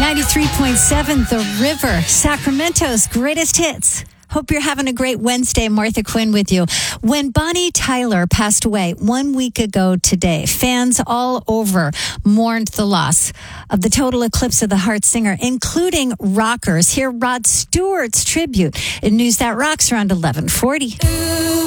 93.7 The River, Sacramento's greatest hits. Hope you're having a great Wednesday. Martha Quinn with you. When Bonnie Tyler passed away 1 week ago today, fans all over mourned the loss of the total eclipse of the heart singer, including rockers. Hear Rod Stewart's tribute in News That Rocks around 11:40.